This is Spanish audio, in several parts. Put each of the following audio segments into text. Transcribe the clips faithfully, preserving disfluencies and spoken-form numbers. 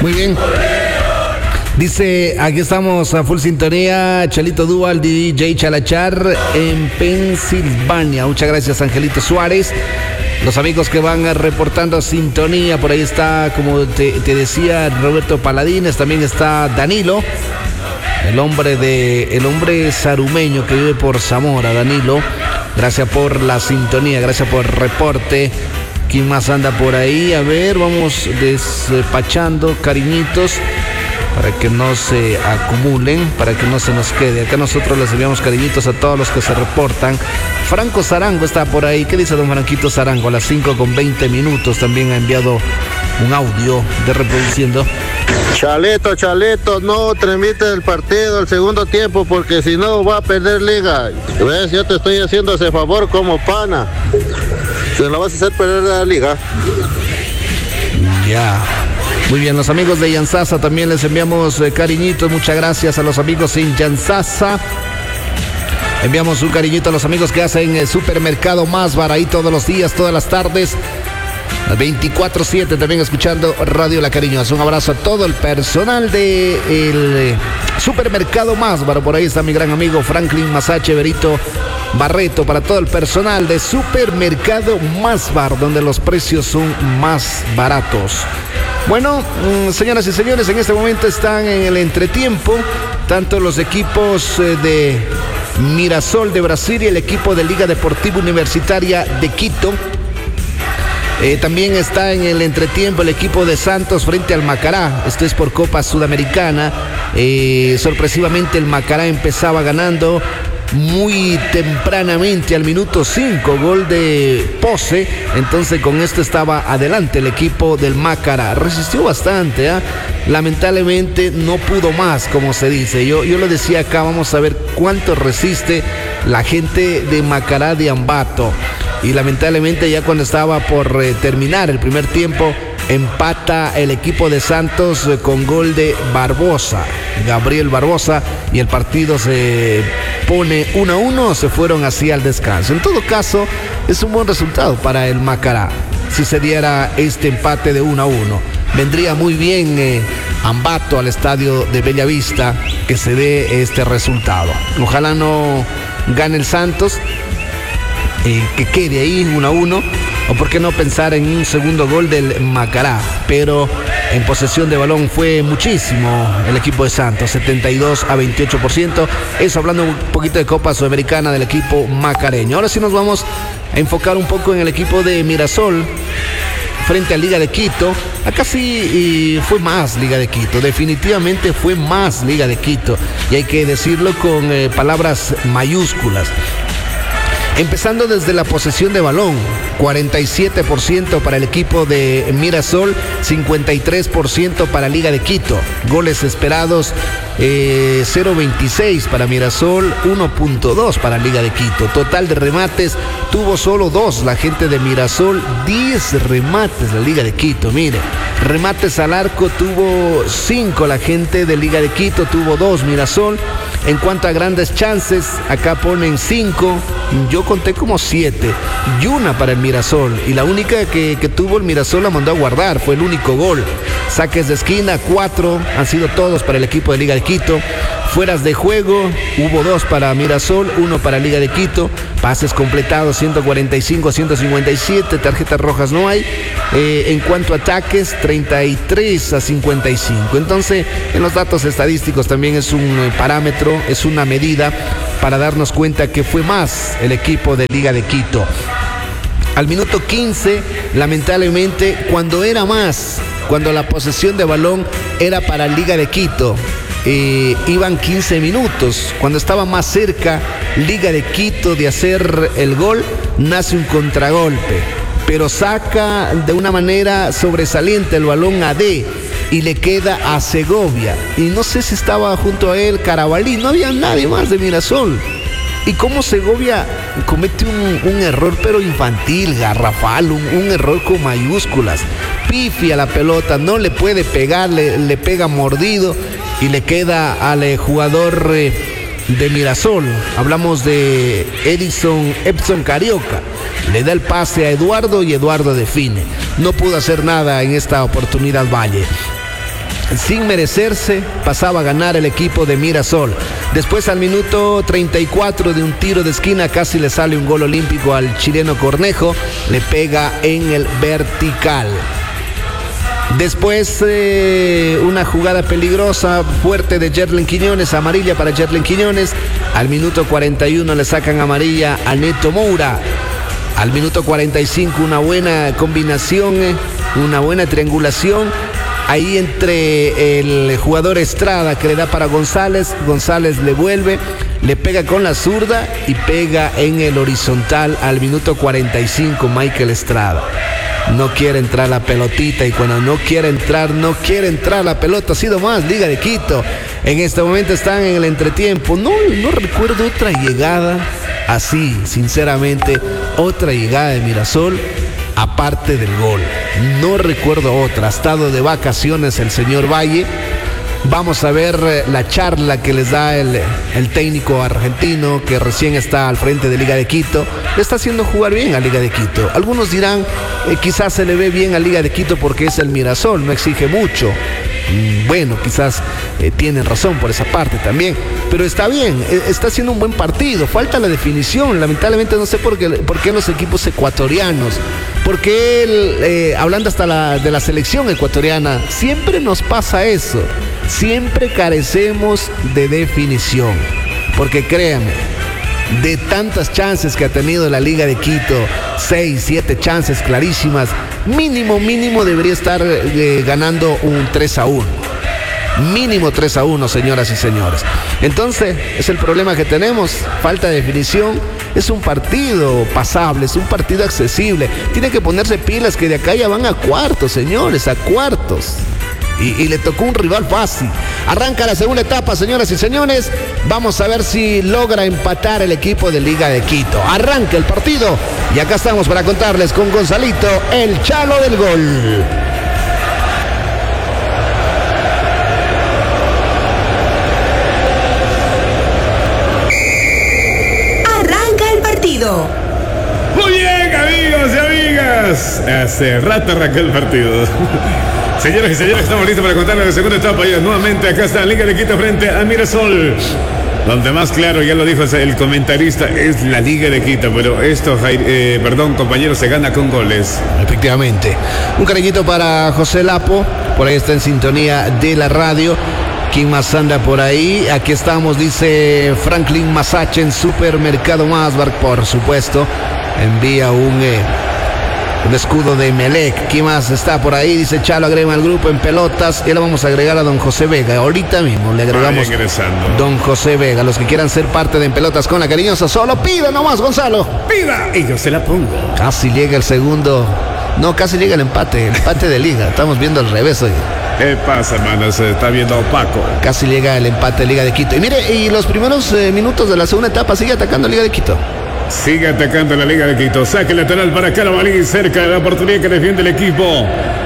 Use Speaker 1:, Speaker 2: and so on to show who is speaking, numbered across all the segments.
Speaker 1: Muy bien. Dice, aquí estamos a full sintonía, Chalito Dual, D J Chalachar en Pensilvania. Muchas gracias, Angelito Suárez. Los amigos que van reportando sintonía, por ahí está, como te, te decía, Roberto Paladines, también está Danilo, el hombre de, el hombre sarumeño que vive por Zamora. Danilo, gracias por la sintonía, gracias por el reporte. ¿Quién más anda por ahí? A ver, vamos despachando cariñitos para que no se acumulen, para que no se nos quede. Acá nosotros les enviamos cariñitos a todos los que se reportan. Franco Zarango está por ahí. ¿Qué dice don Franquito Zarango? A las cinco con veinte minutos también ha enviado un audio de reproduciendo.
Speaker 2: Chaleto, Chaleto, no transmite el partido el segundo tiempo porque si no va a perder liga. ¿Ves? Yo te estoy haciendo ese favor como pana. Se lo vas a hacer perder la liga.
Speaker 1: Ya. Muy bien, los amigos de Yansasa también les enviamos eh, cariñitos. Muchas gracias a los amigos en Yansasa. Enviamos un cariñito a los amigos que hacen el supermercado Masbar ahí todos los días, todas las tardes, veinticuatro siete, también escuchando Radio La Cariñosa. Un abrazo a todo el personal de el supermercado Masbar. Por ahí está mi gran amigo Franklin Masache Berito Barreto, para todo el personal de supermercado Masbar, donde los precios son más baratos. Bueno, señoras y señores, en este momento están en el entretiempo tanto los equipos de Mirasol de Brasil y el equipo de Liga Deportiva Universitaria de Quito. Eh, también está en el entretiempo el equipo de Santos frente al Macará. Esto es por Copa Sudamericana. Eh, sorpresivamente el Macará empezaba ganando muy tempranamente al minuto cinco, gol de Pose. Entonces con esto estaba adelante el equipo del Macará. Resistió bastante, ¿eh? Lamentablemente no pudo más, como se dice. Yo, yo lo decía acá, vamos a ver cuánto resiste la gente de Macará de Ambato. Y lamentablemente ya cuando estaba por eh, terminar el primer tiempo, empata el equipo de Santos eh, con gol de Barbosa, Gabriel Barbosa, y el partido se pone uno a uno, se fueron así al descanso. En todo caso, es un buen resultado para el Macará. Si se diera este empate de uno a uno, vendría muy bien eh, Ambato al estadio de Bellavista que se dé este resultado. Ojalá no gane el Santos, eh, que quede ahí uno a uno, o por qué no pensar en un segundo gol del Macará. Pero en posesión de balón fue muchísimo el equipo de Santos, setenta y dos a veintiocho por ciento. Eso hablando un poquito de Copa Sudamericana del equipo macareño. Ahora sí nos vamos a enfocar un poco en el equipo de Mirasol frente a Liga de Quito. Acá sí fue más Liga de Quito, definitivamente fue más Liga de Quito, y hay que decirlo con eh, palabras mayúsculas. Empezando desde la posesión de balón, cuarenta y siete por ciento para el equipo de Mirasol, cincuenta y tres por ciento para Liga de Quito. Goles esperados, eh, cero punto veintiséis para Mirasol, uno punto dos para Liga de Quito. Total de remates, tuvo solo dos la gente de Mirasol, diez remates la Liga de Quito. Mire, remates al arco tuvo cinco la gente de Liga de Quito, tuvo dos Mirasol. En cuanto a grandes chances, acá ponen cinco, yo conté como siete, y una para el Mirasol, y la única que, que tuvo el Mirasol la mandó a guardar, fue el único gol. Saques de esquina, cuatro, han sido todos para el equipo de Liga de Quito. Fueras de juego, hubo dos para Mirasol, uno para Liga de Quito. Pases completados, ciento cuarenta y cinco a ciento cincuenta y siete, tarjetas rojas no hay. Eh, en cuanto a ataques, treinta y tres a cincuenta y cinco. Entonces, en los datos estadísticos también es un eh, parámetro, es una medida para darnos cuenta que fue más el equipo de Liga de Quito. Al minuto quince, lamentablemente, cuando era más, cuando la posesión de balón era para Liga de Quito, eh, iban quince minutos. Cuando estaba más cerca Liga de Quito de hacer el gol, nace un contragolpe, pero saca de una manera sobresaliente el balón a D y le queda a Segovia. Y no sé si estaba junto a él Carabalí, no había nadie más de Mirasol. Y cómo Segovia comete un, un error pero infantil, garrafal, un, un error con mayúsculas. Pifia la pelota, no le puede pegar, le, le pega mordido y le queda al eh, jugador eh, de Mirasol. Hablamos de Edison Epson Carioca. Le da el pase a Eduardo y Eduardo define. No pudo hacer nada en esta oportunidad Valle. sin merecerse, pasaba a ganar el equipo de Mirasol. Después, al minuto treinta y cuatro, de un tiro de esquina, casi le sale un gol olímpico al chileno Cornejo, le pega en el vertical. Después, eh, una jugada peligrosa, fuerte de Yerlen Quiñones, amarilla para Yerlen Quiñones. Al minuto cuarenta y uno le sacan amarilla a Neto Moura. Al minuto cuarenta y cinco, una buena combinación, eh, una buena triangulación. Ahí entre el jugador Estrada, que le da para González. González le vuelve, le pega con la zurda y pega en el horizontal al minuto cuarenta y cinco Michael Estrada. No quiere entrar la pelotita, y cuando no quiere entrar, no quiere entrar la pelota. Ha sido más Liga de Quito. En este momento están en el entretiempo. No, no recuerdo otra llegada así, sinceramente, otra llegada de Mirasol aparte del gol. No recuerdo otra. Ha estado de vacaciones el señor Valle. Vamos a ver la charla que les da el, el técnico argentino, que recién está al frente de Liga de Quito. Le está haciendo jugar bien a Liga de Quito. Algunos dirán, eh, quizás se le ve bien a Liga de Quito porque es el Mirasol, no exige mucho. Bueno, quizás eh, tienen razón por esa parte también, pero está bien, eh, está haciendo un buen partido. Falta la definición, lamentablemente. No sé por qué, por qué los equipos ecuatorianos, porque el, eh, hablando hasta la, de la selección ecuatoriana, siempre nos pasa eso, siempre carecemos de definición, porque créanme, de tantas chances que ha tenido la Liga de Quito, seis, siete chances clarísimas, mínimo, mínimo debería estar eh, ganando un tres a uno. Mínimo tres a uno, señoras y señores. Entonces, es el problema que tenemos, falta de definición. Es un partido pasable, es un partido accesible. Tiene que ponerse pilas, que de acá ya van a cuartos, señores, a cuartos. Y, y le tocó un rival fácil. Arranca la segunda etapa, señoras y señores. Vamos a ver si logra empatar el equipo de Liga de Quito. Arranca el partido y acá estamos para contarles con Gonzalito, el Chalo del gol.
Speaker 3: Arranca el partido.
Speaker 4: Muy bien, amigos y amigas. Hace rato arrancó el partido. Señoras y señores, estamos listos para contarles la segunda etapa. Y nuevamente acá está Liga de Quito frente a Mirasol. Donde más claro, ya lo dijo el comentarista, es la Liga de Quito. Pero esto, eh, perdón, compañeros, se gana con goles.
Speaker 1: Efectivamente. Un cariñito para José Lapo. Por ahí está en sintonía de la radio. ¿Quién más anda por ahí? Aquí estamos, dice Franklin Masache en Supermercado Masbar, por supuesto. Envía un... Eh, Un escudo de Melec. ¿Quién más está por ahí? Dice Chalo, agrega al grupo en pelotas. Y le vamos a agregar a don José Vega. Ahorita mismo le agregamos don José Vega. Los que quieran ser parte de En Pelotas con la Cariñosa, solo pida nomás, Gonzalo.
Speaker 4: Pida y yo se la pongo.
Speaker 1: Casi llega el segundo. No, casi llega el empate. El empate de Liga. Estamos viendo al revés hoy.
Speaker 4: ¿Qué pasa, hermano? Se está viendo opaco.
Speaker 1: Casi llega el empate de Liga de Quito. Y mire, y los primeros eh, minutos de la segunda etapa sigue atacando Liga de Quito.
Speaker 4: Sigue atacando la Liga de Quito. Saque lateral para Carabalí, cerca de la oportunidad que defiende el equipo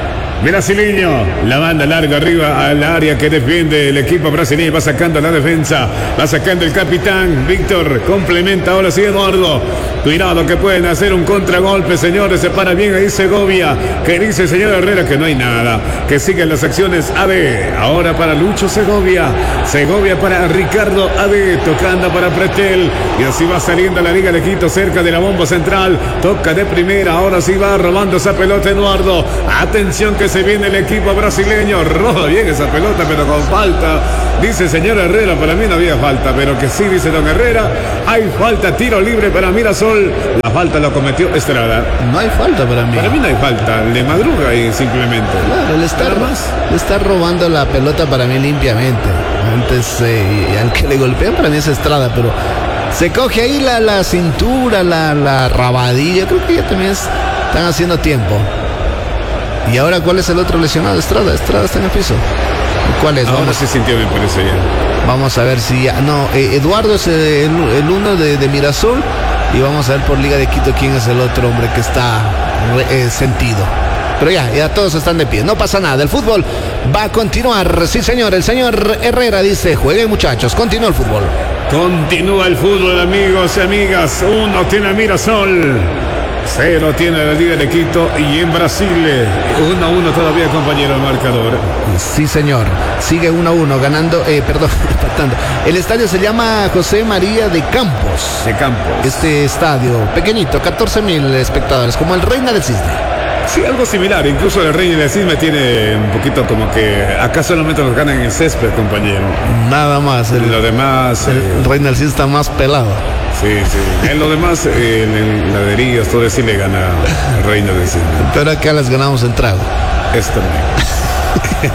Speaker 4: brasileño. La banda larga arriba al área que defiende el equipo brasileño. Va sacando la defensa. Va sacando el capitán Víctor. Complementa ahora sí Eduardo. Cuidado que pueden hacer un contragolpe, señores. Se para bien ahí Segovia. Que dice el señor Herrera que no hay nada. Que siguen las acciones. A D. Ahora para Lucho Segovia. Segovia para Ricardo A D. Tocando para Pretel. Y así va saliendo la Liga de Quito cerca de la bomba central. Toca de primera. Ahora sí va robando esa pelota Eduardo. Atención que se viene el equipo brasileño. Roba bien esa pelota, pero con falta. Dice el señor Herrera, para mí no había falta, pero que sí, dice don Herrera. Hay falta, tiro libre para Mirasol. La falta lo cometió Estrada.
Speaker 1: No hay falta para mí.
Speaker 4: Para mí no hay falta, le madruga y simplemente.
Speaker 1: Claro, le está, le está robando la pelota para mí limpiamente. Antes, eh, al que le golpean para mí es Estrada, pero se coge ahí la, la cintura, la, la rabadilla. Creo que ya también es, están haciendo tiempo. ¿Y ahora cuál es el otro lesionado? Estrada, Estrada está en el piso. ¿Cuál es?
Speaker 4: Ahora
Speaker 1: Vamos.
Speaker 4: se sintió bien por eso ya.
Speaker 1: Vamos a ver si ya... No, eh, Eduardo es el, el uno de, de Mirasol. Y vamos a ver por Liga de Quito quién es el otro hombre que está eh, sentido. Pero ya, ya todos están de pie. No pasa nada. El fútbol va a continuar. Sí, señor. El señor Herrera dice, jueguen muchachos. Continúa el fútbol.
Speaker 4: Continúa el fútbol, amigos y amigas. Uno tiene a Mirasol. Cero tiene la Liga de Quito y en Brasil uno a uno todavía, compañero, el marcador.
Speaker 1: Sí, señor. Sigue uno a uno ganando, eh, perdón, empatando. El estadio se llama José María de Campos.
Speaker 4: De Campos.
Speaker 1: Este estadio pequeñito, catorce mil espectadores, como el Reina del Cisne.
Speaker 4: Sí, algo similar. Incluso el Rey del Cisne tiene un poquito como que acá solamente los ganan en el césped, compañero.
Speaker 1: Nada más.
Speaker 4: El, lo demás.
Speaker 1: El
Speaker 4: eh,
Speaker 1: Reina del Cisne está más pelado.
Speaker 4: Sí, sí. En lo demás, eh, en el laderías, todo eso sí le gana el Reina del Cisne.
Speaker 1: Pero acá les ganamos en trago.
Speaker 4: Esto también.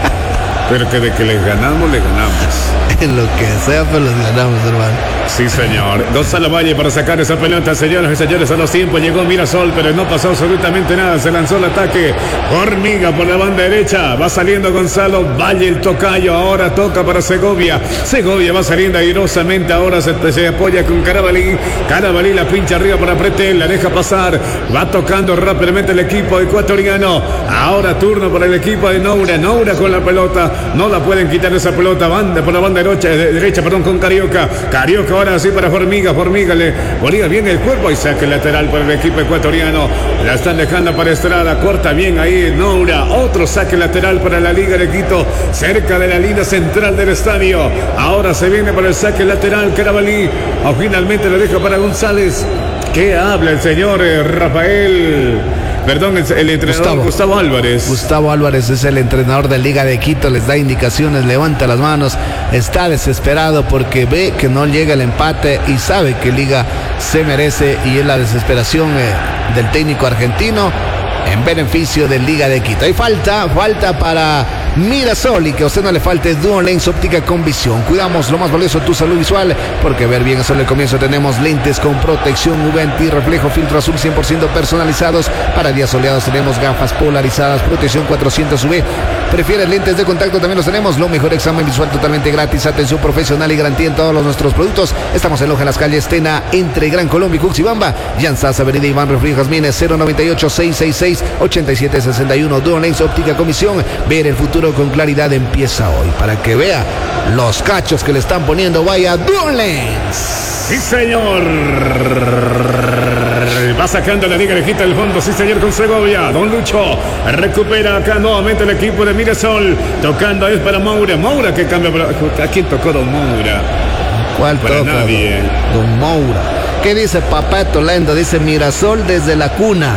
Speaker 4: Pero que de que les ganamos, les ganamos.
Speaker 1: En lo que sea, pero les ganamos, hermano.
Speaker 4: Sí, señor. Gonzalo Valle para sacar esa pelota, señoras y señores, a los tiempos llegó Mirasol, pero no pasó absolutamente nada. Se lanzó el ataque. Hormiga por la banda derecha. Va saliendo Gonzalo Valle, el tocayo. Ahora toca para Segovia. Segovia va saliendo airosamente. Ahora se, se apoya con Carabalí. Carabalí la pincha arriba para Pretel. La deja pasar. Va tocando rápidamente el equipo ecuatoriano. Ahora turno para el equipo de Noura. Noura con la pelota. No la pueden quitar esa pelota. Banda por la banda derecha, derecha perdón, con Carioca. Carioca ahora sí para Formiga. Formiga le ponía bien el cuerpo y saque lateral para el equipo ecuatoriano. La están dejando para Estrada. Corta bien ahí Noura. Otro saque lateral para la Liga de Quito. Cerca de la línea central del estadio. Ahora se viene para el saque lateral Carabalí. O finalmente lo deja para González. ¿Qué habla el señor eh, Rafael? Perdón, el, el entrenador Gustavo. Gustavo Álvarez.
Speaker 1: Gustavo Álvarez es el entrenador de Liga de Quito, les da indicaciones, levanta las manos, está desesperado porque ve que no llega el empate y sabe que Liga se merece, y es la desesperación eh, del técnico argentino en beneficio de Liga de Quito. Hay falta, falta para Mirasol, y que a usted no le falte Duolens óptica con visión. Cuidamos lo más valioso, tu salud visual, porque ver bien es solo el comienzo. Tenemos lentes con protección U V anti-reflejo, filtro azul cien por ciento personalizados. Para días soleados tenemos gafas polarizadas, protección cuatrocientos U V. ¿Prefieres lentes de contacto? También los tenemos. Lo mejor, examen visual totalmente gratis, atención profesional y garantía en todos los nuestros productos. Estamos en Loja, en las calles Tena, entre Gran Colombia y Cuxibamba. Janzas, Avenida Iván Refugio Jazmines, cero noventa y ocho, seiscientos sesenta y seis, ochenta y siete sesenta y uno. Duolens óptica con visión. Ver el futuro con claridad empieza hoy, para que vea los cachos que le están poniendo. Vaya Duolens.
Speaker 4: Sí, señor. Va sacando la Liga de Quito del fondo. Sí, señor, con Segovia. Don Lucho recupera acá nuevamente el equipo de Mirasol. Tocando es para Moura. Moura que cambia para... ¿A quién tocó Don Moura?
Speaker 1: ¿Cuál
Speaker 4: para
Speaker 1: toca?
Speaker 4: Nadie.
Speaker 1: Don, Don Moura. ¿Qué dice Papá Tolendo? Dice Mirasol desde la cuna.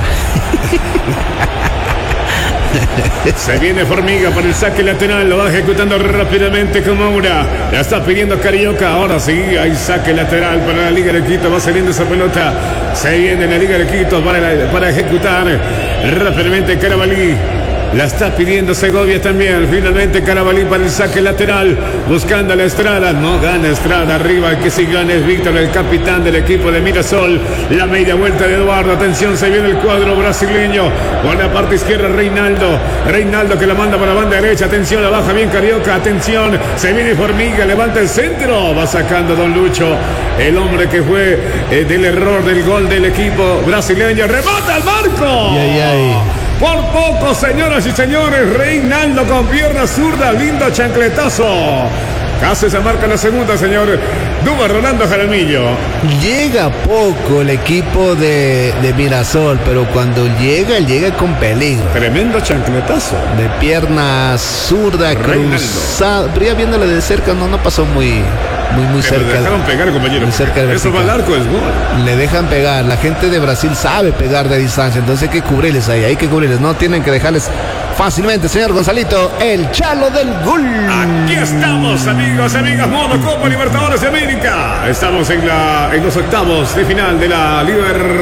Speaker 4: Se viene Formiga para el saque lateral. Lo va ejecutando rápidamente con Moura. La está pidiendo Carioca. Ahora sí, hay saque lateral para la Liga de Quito. Va saliendo esa pelota. Se viene la Liga de Quito para, la, para ejecutar rápidamente Carabalí. La está pidiendo Segovia también. Finalmente Carabalí para el saque lateral. Buscando a la Estrada. No gana Estrada. Arriba el que sí gana es Víctor, el capitán del equipo de Mirasol. La media vuelta de Eduardo. Atención, se viene el cuadro brasileño. Por la parte izquierda Reinaldo. Reinaldo que la manda para la banda derecha. Atención, la baja bien Carioca. Atención, se viene Formiga. Levanta el centro. Va sacando Don Lucho. El hombre que fue eh, del error del gol del equipo brasileño. ¡Remata al marco!
Speaker 1: Ay, ay, ay.
Speaker 4: Por poco, señoras y señores, Reinaldo con pierna zurda, lindo chancletazo. Casi se marca la segunda, señor Duba Rolando Jaramillo.
Speaker 1: Llega poco el equipo de, de Mirasol, pero cuando llega, llega con peligro.
Speaker 4: Tremendo chancletazo.
Speaker 1: De pierna zurda, cruzada. Pero ya viéndole de cerca, no, no pasó muy... Muy, muy
Speaker 4: Pero
Speaker 1: cerca.
Speaker 4: dejaron pegar, compañero.
Speaker 1: Muy cerca del
Speaker 4: Eso va al arco, es gol.
Speaker 1: Le dejan pegar. La gente de Brasil sabe pegar de distancia. Entonces hay que cubrirles ahí. Hay que cubrirles. No tienen que dejarles fácilmente. Señor Gonzalito, el chalo del gol.
Speaker 4: Aquí estamos, amigos, amigas. Modo Copa Libertadores de América. Estamos en, la, en los octavos de final de la Liga